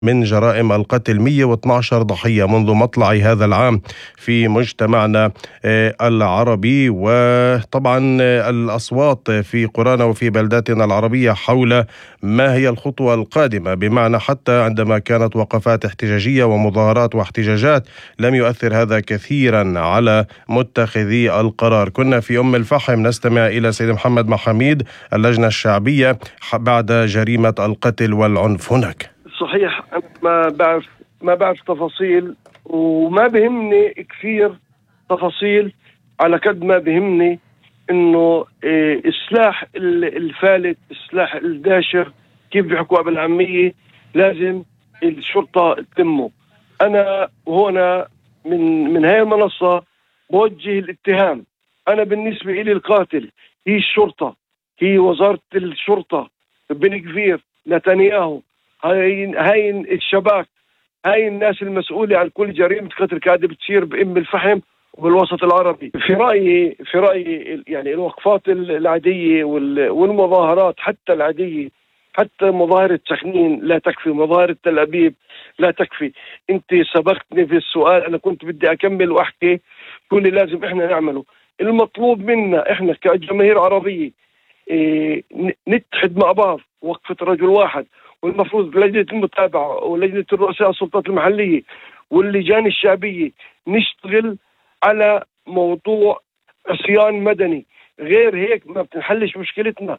من جرائم القتل، 112 ضحية منذ مطلع هذا العام في مجتمعنا العربي. وطبعا الأصوات في قرانا وفي بلداتنا العربية حول ما هي الخطوة القادمة، بمعنى حتى عندما كانت وقفات احتجاجية ومظاهرات واحتجاجات لم يؤثر هذا كثيرا على متخذي القرار. كنا في الفحم نستمع إلى سيد محمد محاميد اللجنة الشعبية بعد جريمة القتل والعنف هناك. صحيح، ما بعرف تفاصيل، وما بهمني كثير تفاصيل على قد ما بهمني انه السلاح الفالت، السلاح الداشر كيف بيحكوا بالعامية، لازم الشرطة تتمه. انا وهنا من هاي المنصة بوجه الاتهام. انا بالنسبة لي القاتل هي الشرطة، هي وزارة الشرطة، بن كفير، نتنياهو، هاي الشباك، هاي الناس المسؤولة عن كل جريمة قتل قاعدة بتصير الفحم وبالوسط العربي. في رأيي يعني الوقفات العادية والمظاهرات حتى العادية، حتى مظاهرة سخنين لا تكفي، مظاهرة تل أبيب لا تكفي. انت سبقتني في السؤال، انا كنت بدي اكمل واحكي كل اللي لازم احنا نعمله. المطلوب منا احنا كجماهير عربية نتحد مع بعض، وقفة رجل واحد، والمفروض لجنة المتابعة ولجنة رؤساء السلطات المحلية واللجان الشعبية نشتغل على موضوع عصيان مدني. غير هيك ما بتنحلش مشكلتنا.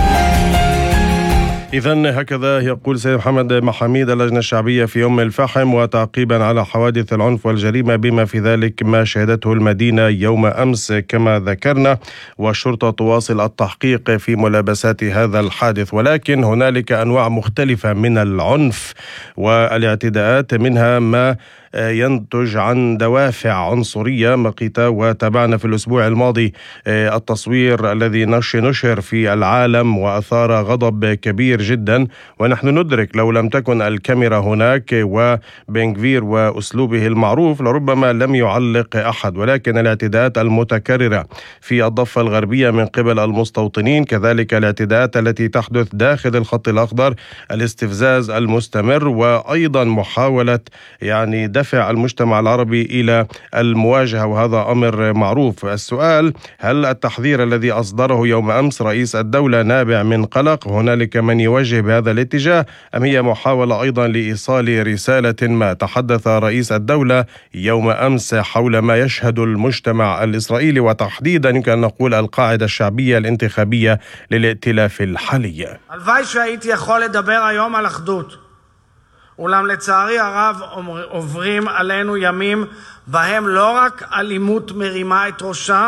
إذن هكذا يقول سيد محمد محاميد اللجنة الشعبية في الفحم، وتعقيبا على حوادث العنف والجريمة بما في ذلك ما شهدته المدينة يوم أمس كما ذكرنا، والشرطة تواصل التحقيق في ملابسات هذا الحادث. ولكن هنالك أنواع مختلفة من العنف والاعتداءات، منها ما ينتج عن دوافع عنصرية مقيتة. وتابعنا في الأسبوع الماضي التصوير الذي نشر في العالم وأثار غضب كبير جدا، ونحن ندرك لو لم تكن الكاميرا هناك وبن كفير وأسلوبه المعروف لربما لم يعلق أحد. ولكن الاعتداءات المتكررة في الضفة الغربية من قبل المستوطنين، كذلك الاعتداءات التي تحدث داخل الخط الأخضر، الاستفزاز المستمر، وأيضا محاولة يعني دفع المجتمع العربي إلى المواجهة، وهذا أمر معروف. السؤال: هل التحذير الذي أصدره يوم أمس رئيس الدولة نابع من قلق هنالك من يوجه بهذا الاتجاه، أم هي محاولة أيضا لإيصال رسالة ما؟ تحدث رئيس الدولة يوم أمس حول ما يشهد المجتمع الإسرائيلي، وتحديدا يمكن أن نقول القاعدة الشعبية الانتخابية للائتلاف الحالي. הלוואי שהייתי יכול לדבר היום על אחדות. אולם לצערי הרב עוברים עלינו ימים בהם לא רק אלימות מרימה את ראשה,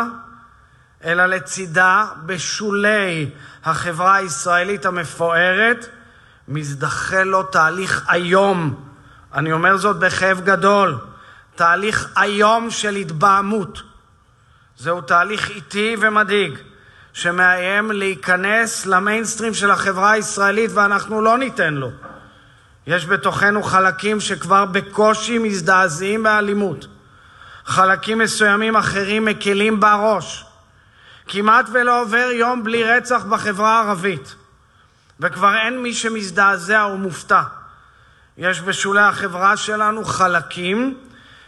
אלא לצידה בשולי החברה הישראלית המפוארת מזדחל לו תהליך היום, אני אומר זאת בכאב גדול, תהליך היום של התבהמות. זהו תהליך איטי ומדאיג שמאיים להיכנס למיינסטרים של החברה הישראלית, ואנחנו לא ניתן לו. יש בתוכנו חלקים שכבר בקושי מזדעזעים באלימות. חלקים מסוימים אחרים מקלים בראש. כמעט ולא עובר יום בלי רצח בחברה הערבית. וכבר אין מי שמזדעזע ומופתע. יש בשולי החברה שלנו חלקים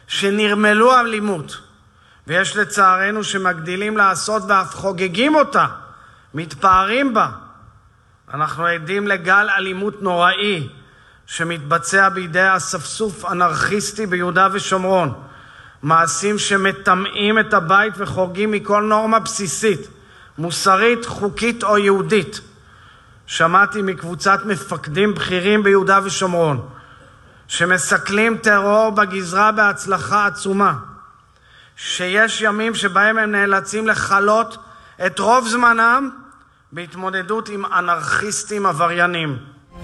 שנרמלו אלימות. ויש לצערנו שמגדילים לעשות ואף חוגגים אותה. מתפארים בה. אנחנו עדים לגל אלימות נוראי. שמתבצע בידי אספסוף אנרכיסטי ביהודה ושומרון, מעשים שמטמאים את הבית וחורגים מכל נורמה בסיסית, מוסרית, חוקית או יהודית. שמעתי מקבוצת מפקדים בכירים ביהודה ושומרון, שמסכלים טרור בגזרה בהצלחה עצומה, שיש ימים שבהם הם נאלצים לחלות את רוב זמנם בהתמודדות עם אנרכיסטים עבריינים.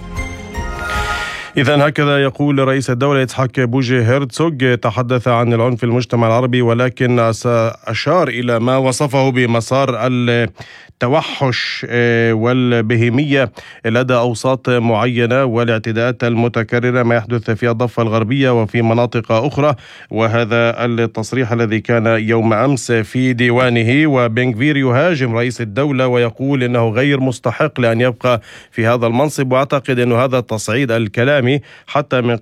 إذن هكذا يقول رئيس الدولة إسحاق بوجي هرتسوغ، تحدث عن العنف في المجتمع العربي، ولكن أشار إلى ما وصفه بمسار التوحش والبهيمية لدى أوساط معينة والاعتداءات المتكررة ما يحدث في الضفة الغربية وفي مناطق أخرى. وهذا التصريح الذي كان يوم أمس في ديوانه. وبن كفير يهاجم رئيس الدولة ويقول إنه غير مستحق لأن يبقى في هذا المنصب، وأعتقد أن هذا التصعيد الكلامي الإسلامي حتى من